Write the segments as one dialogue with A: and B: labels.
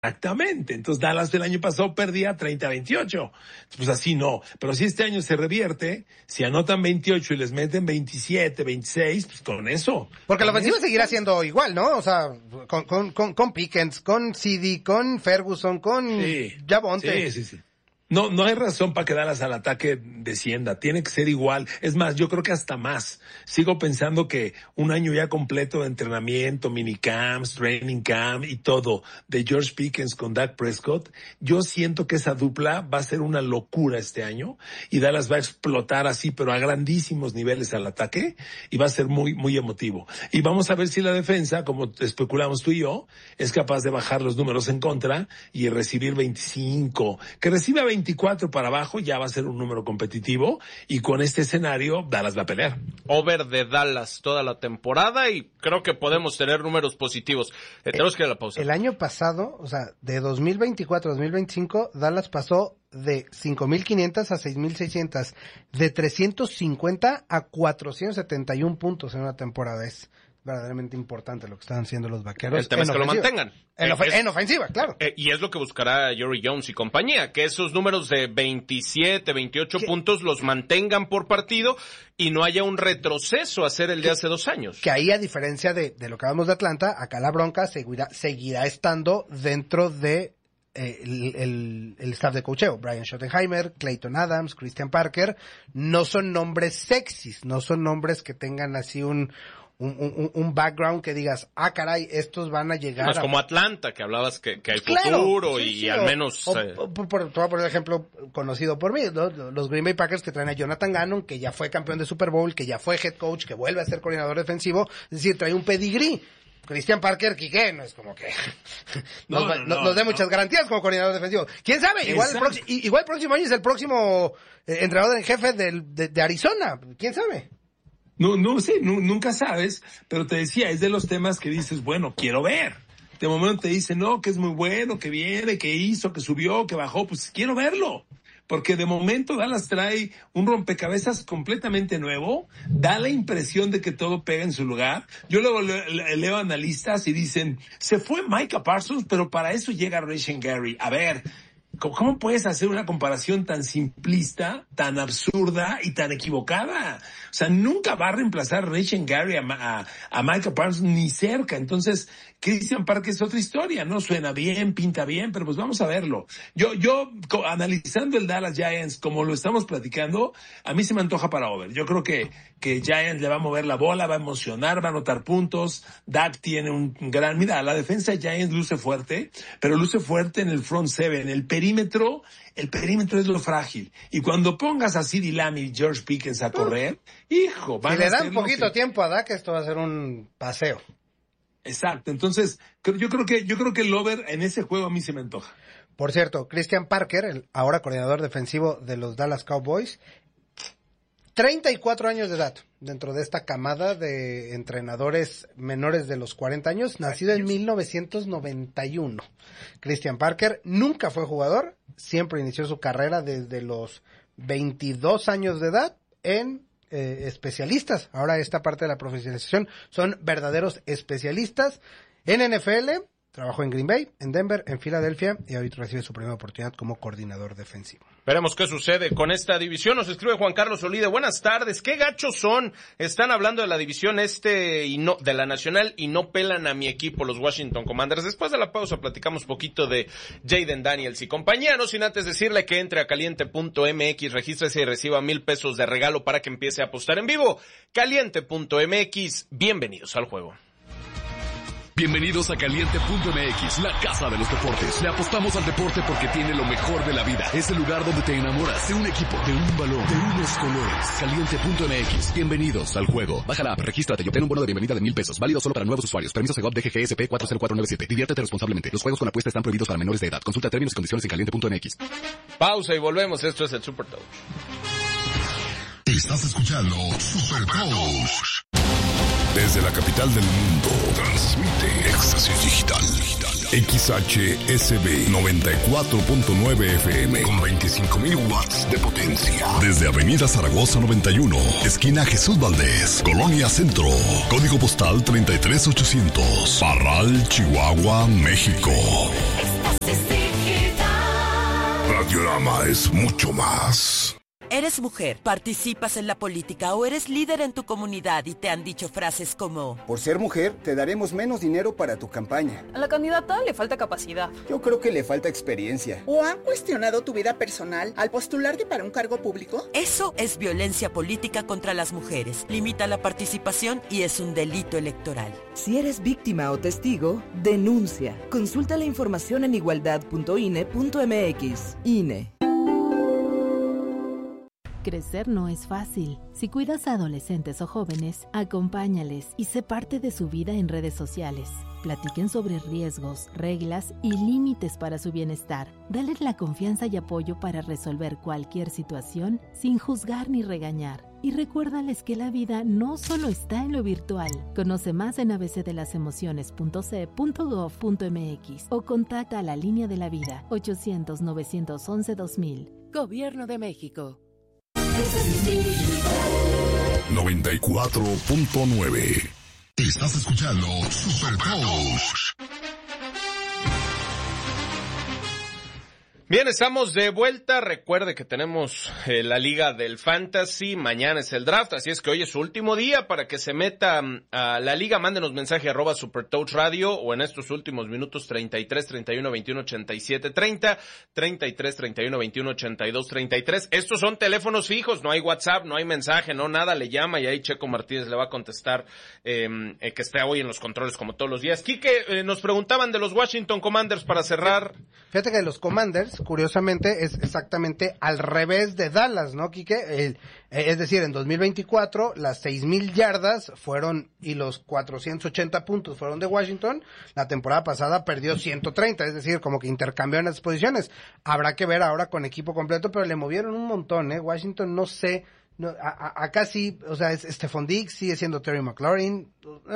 A: Exactamente. Entonces Dallas el año pasado perdía 30-28. Pues así no. Pero si este año se revierte, si anotan 28 y les meten 27, 26, pues con eso.
B: Porque la ofensiva seguirá siendo igual, ¿no? O sea, con Pickens, con CD, con Ferguson, con Javonte.
A: Sí. No hay razón para que Dallas al ataque descienda. Tiene que ser igual. Es más, yo creo que hasta más. Sigo pensando que un año ya completo de entrenamiento, minicamps, training camp y todo de George Pickens con Dak Prescott, yo siento que esa dupla va a ser una locura este año y Dallas va a explotar así, pero a grandísimos niveles al ataque y va a ser muy, muy emotivo. Y vamos a ver si la defensa, como especulamos tú y yo, es capaz de bajar los números en contra y recibir 25. Que reciba 24 para abajo ya va a ser un número competitivo y con este escenario Dallas va a pelear.
C: Over de Dallas toda la temporada y creo que podemos tener números positivos. Tenemos que ir a la pausa.
B: El año pasado, o sea, de 2024 a 2025, Dallas pasó de 5,500 a 6,600, de 350 a 471 puntos en una temporada. Es verdaderamente importante lo que están haciendo los Vaqueros.
C: El tema es que lo mantengan.
B: En ofensiva, claro.
C: Y es lo que buscará Jerry Jones y compañía, que esos números de 27, 28 puntos los mantengan por partido y no haya un retroceso a ser el de hace 2 años.
B: Que ahí, a diferencia de lo que hablamos de Atlanta, acá la bronca seguirá estando dentro de el staff de coacheo. Brian Schottenheimer, Clayton Adams, Christian Parker, no son nombres sexys, no son nombres que tengan así un background que digas, caray, estos van a llegar
C: no es como Atlanta, que hablabas que hay futuro y al menos...
B: Te voy a poner ejemplo conocido por mí, ¿no? Los Green Bay Packers que traen a Jonathan Gannon, que ya fue campeón de Super Bowl, que ya fue head coach, que vuelve a ser coordinador defensivo, es decir, trae un pedigrí. Christian Parker, Quique, no es como que nos dé muchas garantías como coordinador defensivo. ¿Quién sabe? Igual el próximo año es el próximo entrenador en jefe de Arizona. ¿Quién sabe?
A: No sé, nunca sabes, pero te decía, es de los temas que dices, bueno, quiero ver. De momento te dicen, no, que es muy bueno, que viene, que hizo, que subió, que bajó, pues quiero verlo. Porque de momento Dallas trae un rompecabezas completamente nuevo, da la impresión de que todo pega en su lugar. Yo luego leo analistas y dicen, se fue Micah Parsons, pero para eso llega Rashan Gary. A ver, ¿cómo puedes hacer una comparación tan simplista, tan absurda y tan equivocada? O sea, nunca va a reemplazar Rashan Gary a Micah Parsons ni cerca. Entonces, Christian Parker es otra historia, ¿no? Suena bien, pinta bien, pero pues vamos a verlo. Yo analizando el Dallas Giants como lo estamos platicando, a mí se me antoja para over. Yo creo que Giants le va a mover la bola, va a emocionar, va a anotar puntos. Dak tiene un gran... Mira, la defensa de Giants luce fuerte, pero luce fuerte en el front seven. El perímetro es lo frágil. Y cuando pongas a CeeDee Lamb y George Pickens a correr, hijo,
B: si le dan poquito tiempo a Dak, esto va a ser un paseo.
A: Exacto, entonces yo creo que el over en ese juego a mí se me antoja.
B: Por cierto, Christian Parker, el ahora coordinador defensivo de los Dallas Cowboys, 34 años de edad, dentro de esta camada de entrenadores menores de los 40 años, nacido en 1991. Christian Parker nunca fue jugador, siempre inició su carrera desde los 22 años de edad en especialistas. Ahora esta parte de la profesionalización son verdaderos especialistas en NFL. Trabajó en Green Bay, en Denver, en Filadelfia y ahorita recibe su primera oportunidad como coordinador defensivo.
C: Veremos qué sucede con esta división. Nos escribe Juan Carlos Olide. Buenas tardes. ¿Qué gachos son? Están hablando de la división y no de la nacional y no pelan a mi equipo, los Washington Commanders. Después de la pausa platicamos poquito de Jaden Daniels y compañía. No sin antes decirle que entre a caliente.mx, regístrese y reciba $1,000 de regalo para que empiece a apostar en vivo. Caliente.mx. Bienvenidos al juego.
D: Bienvenidos a Caliente.mx, la casa de los deportes. Le apostamos al deporte porque tiene lo mejor de la vida. Es el lugar donde te enamoras de un equipo, de un balón, de unos colores. Caliente.mx. Bienvenidos al juego. Baja la app, regístrate y obtén un bono de bienvenida de $1,000. Válido solo para nuevos usuarios. Permiso Segov DGGSP 40497. Diviértete responsablemente. Los juegos con apuesta están prohibidos para menores de edad. Consulta términos y condiciones en Caliente.mx.
C: Pausa y volvemos. Esto es el Super Touch.
E: Estás escuchando Super Touch. Desde la capital del mundo, transmite Éxtasis Digital. XHSB 94.9 FM con 25,000 watts de potencia. Desde Avenida Zaragoza 91, esquina Jesús Valdés, Colonia Centro. Código postal 33800. Parral, Chihuahua, México. fama es mucho más.
F: Eres mujer, participas en la política o eres líder en tu comunidad y te han dicho frases como:
G: por ser mujer, te daremos menos dinero para tu campaña.
H: A la candidata le falta capacidad.
G: Yo creo que le falta experiencia.
I: ¿O han cuestionado tu vida personal al postularte para un cargo público?
F: Eso es violencia política contra las mujeres. Limita la participación y es un delito electoral.
J: Si eres víctima o testigo, denuncia. Consulta la información en igualdad.ine.mx. INE.
K: Crecer no es fácil. Si cuidas a adolescentes o jóvenes, acompáñales y sé parte de su vida en redes sociales. Platiquen sobre riesgos, reglas y límites para su bienestar. Dales la confianza y apoyo para resolver cualquier situación sin juzgar ni regañar. Y recuérdales que la vida no solo está en lo virtual. Conoce más en abcdelasemociones.ce.gov.mx o contacta a la Línea de la Vida 800-911-2000. Gobierno de México.
E: 94.9. Estás escuchando Super Coach.
C: Bien, estamos de vuelta. Recuerde que tenemos la Liga del Fantasy. Mañana es el draft, así es que hoy es su último día para que se meta a la liga. Mándenos mensaje @Supertouch Radio o en estos últimos minutos 33 31 21 87 30, 33 31 21 82 33. Estos son teléfonos fijos, no hay WhatsApp, no hay mensaje, no nada. Le llama y ahí Checo Martínez le va a contestar que esté hoy en los controles como todos los días. Quique, nos preguntaban de los Washington Commanders para cerrar.
B: Fíjate que los Commanders, curiosamente, es exactamente al revés de Dallas, ¿no, Quique? Es decir, en 2024, las 6,000 yardas fueron y los 480 puntos fueron de Washington. La temporada pasada perdió 130, es decir, como que intercambiaron las posiciones. Habrá que ver ahora con equipo completo, pero le movieron un montón, ¿eh? Washington, no sé, no, acá sí, o sea, es Stephon Diggs, sigue siendo Terry McLaurin,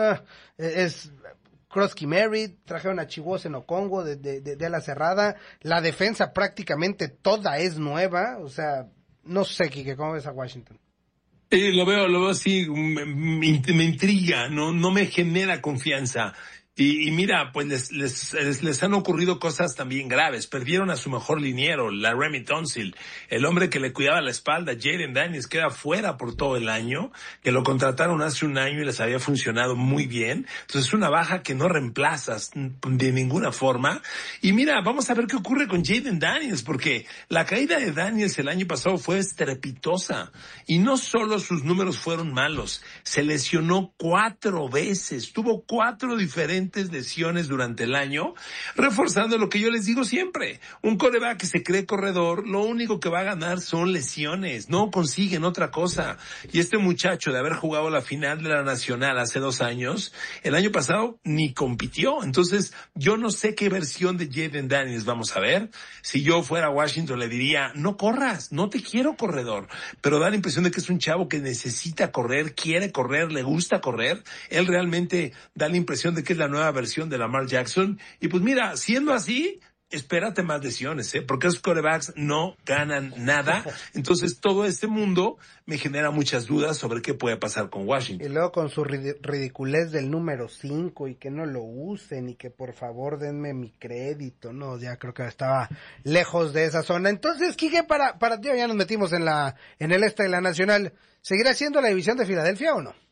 B: es Krosky Merritt, trajeron a Chihuahua en Okongo de la cerrada, la defensa prácticamente toda es nueva, o sea, no sé, Quique, ¿cómo ves a Washington?
A: Lo veo así, me intriga, no me genera confianza. Y mira, pues les han ocurrido cosas también graves. Perdieron a su mejor liniero, Laremy Tunsil, el hombre que le cuidaba la espalda. Jayden Daniels queda fuera por todo el año, que lo contrataron hace un año y les había funcionado muy bien. Entonces es una baja que no reemplazas de ninguna forma. Y mira, vamos a ver qué ocurre con Jayden Daniels, porque la caída de Daniels el año pasado fue estrepitosa. Y no solo sus números fueron malos, se lesionó 4 veces, tuvo 4 diferentes lesiones durante el año, reforzando lo que yo les digo siempre. Un quarterback que se cree corredor, lo único que va a ganar son lesiones, no consiguen otra cosa. Y este muchacho, de haber jugado la final de la Nacional hace 2 años, el año pasado ni compitió. Entonces, yo no sé qué versión de Jayden Daniels vamos a ver. Si yo fuera a Washington le diría, no corras, no te quiero corredor, pero da la impresión de que es un chavo que necesita correr, quiere correr, le gusta correr. Él realmente da la impresión de que es la nueva versión de Lamar Jackson. Y pues mira, siendo así, espérate más lesiones, porque esos quarterbacks no ganan nada. Entonces todo este mundo me genera muchas dudas sobre qué puede pasar con Washington.
B: Y luego con su ridiculez del número 5 y que no lo usen y que por favor denme mi crédito. No, ya creo que estaba lejos de esa zona. Entonces, Quique, para ti ya nos metimos en el este de la Nacional. ¿Seguirá siendo la división de Filadelfia o no?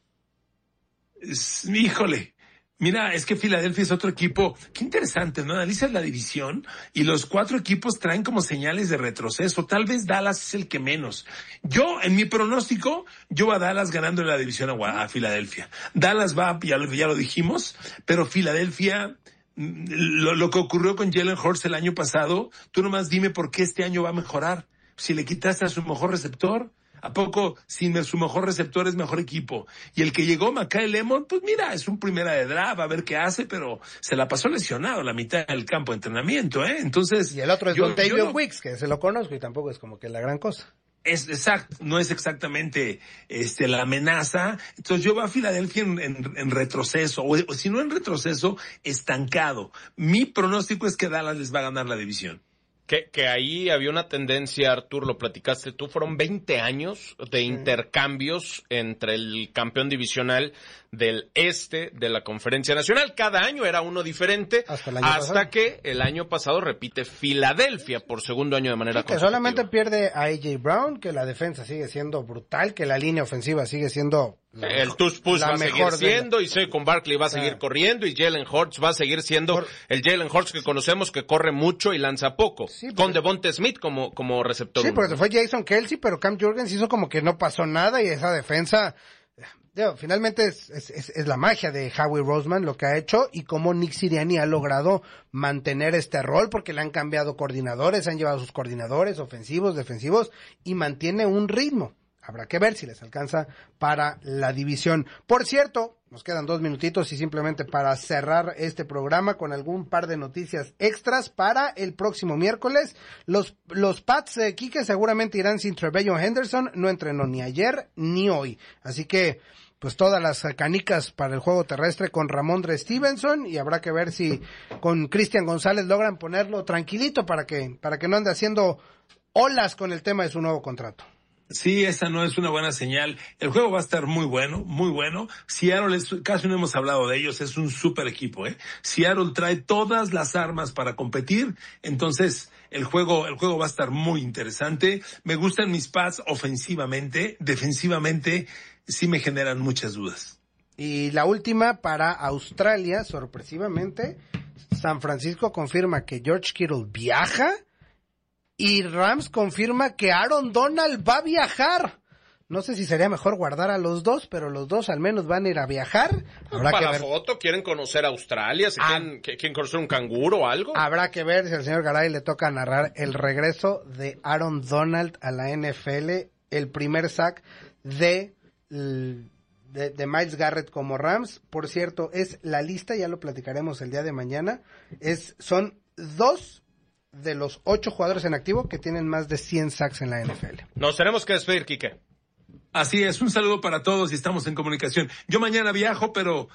A: Híjole. Mira, es que Filadelfia es otro equipo. Qué interesante, ¿no? Analizas la división y los 4 equipos traen como señales de retroceso. Tal vez Dallas es el que menos. Yo, en mi pronóstico, yo a Dallas ganando la división a Filadelfia. Dallas va, ya lo dijimos, pero Filadelfia, lo que ocurrió con Jalen Hurts el año pasado, tú nomás dime por qué este año va a mejorar. Si le quitaste a su mejor receptor, ¿a poco sin su mejor receptor es mejor equipo? Y el que llegó, Mekhi Lemon, pues mira, es un primera de draft, a ver qué hace, pero se la pasó lesionado a la mitad del campo de entrenamiento, ¿eh? Entonces...
B: Y el otro es Dontavion Wicks, que se lo conozco y tampoco es como que la gran cosa.
A: Es exacto, no es exactamente la amenaza. Entonces yo voy a Filadelfia en retroceso, o si no en retroceso, estancado. Mi pronóstico es que Dallas les va a ganar la división.
C: Que ahí había una tendencia, Artur, lo platicaste tú, fueron 20 años de intercambios entre el campeón divisional del este de la Conferencia Nacional. Cada año era uno diferente, hasta que el año pasado repite Filadelfia por segundo año de manera consecutiva.
B: Que solamente pierde a A.J. Brown, que la defensa sigue siendo brutal, que la línea ofensiva sigue siendo...
C: El tush push va a seguir siendo, y con Barkley va a seguir corriendo, y Jalen Hurts va a seguir siendo el Jalen Hurts que conocemos, que corre mucho y lanza poco, con Devonta Smith como receptor.
B: Sí, porque se fue Jason Kelce, pero Cam Jurgens hizo como que no pasó nada, y esa defensa, finalmente es la magia de Howie Roseman lo que ha hecho, y cómo Nick Sirianni ha logrado mantener este rol, porque le han cambiado coordinadores, han llevado sus coordinadores ofensivos, defensivos, y mantiene un ritmo. Habrá que ver si les alcanza para la división. Por cierto, nos quedan 2 minutitos y simplemente para cerrar este programa con algún par de noticias extras para el próximo miércoles. Los Pats, Quique, seguramente irán sin TreVeyon Henderson, no entrenó ni ayer ni hoy. Así que, pues todas las canicas para el juego terrestre con Ramondre Stevenson, y habrá que ver si con Cristian González logran ponerlo tranquilito para que no ande haciendo olas con el tema de su nuevo contrato.
A: Sí, esa no es una buena señal. El juego va a estar muy bueno, muy bueno. Seattle, casi no hemos hablado de ellos, es un super equipo, Seattle trae todas las armas para competir, entonces el juego va a estar muy interesante. Me gustan mis Pats ofensivamente, defensivamente sí me generan muchas dudas.
B: Y la última para Australia, sorpresivamente, San Francisco confirma que George Kittle viaja, y Rams confirma que Aaron Donald va a viajar. No sé si sería mejor guardar a los dos, pero los dos al menos van a ir a viajar.
C: Habrá para que ver. Foto, ¿quieren conocer Australia? ¿Quieren conocer un canguro o algo?
B: Habrá que ver si al señor Garay le toca narrar el regreso de Aaron Donald a la NFL, el primer sack de Myles Garrett como Rams. Por cierto, es la lista, ya lo platicaremos el día de mañana, son 2 de los 8 jugadores en activo que tienen más de 100 sacks en la NFL.
C: Nos tenemos que despedir, Quique.
A: Así es, un saludo para todos y estamos en comunicación. Yo mañana viajo, pero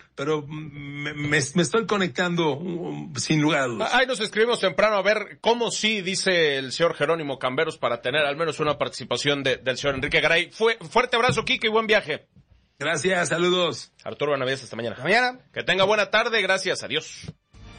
A: me estoy conectando sin lugar a dudas.
C: Ahí nos escribimos temprano a ver cómo sí, dice el señor Jerónimo Camberos, para tener al menos una participación del señor Enrique Garay. Fuerte abrazo, Quique, y buen viaje.
A: Gracias, saludos.
C: Arturo Benavides, hasta mañana.
B: Hasta mañana.
C: Que tenga buena tarde, gracias, adiós.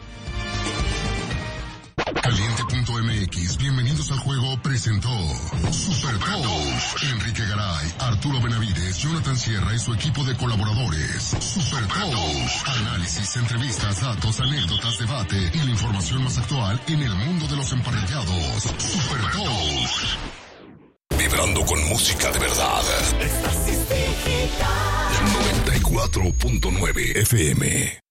E: Caliente.mx, bienvenidos al juego, presentó Super Toast. Enrique Garay, Arturo Benavides, Jonathan Sierra y su equipo de colaboradores. Super Toast. Análisis, entrevistas, datos, anécdotas, debate y la información más actual en el mundo de los emparrillados. Super Toast. Vibrando con música de verdad. 94.9 FM.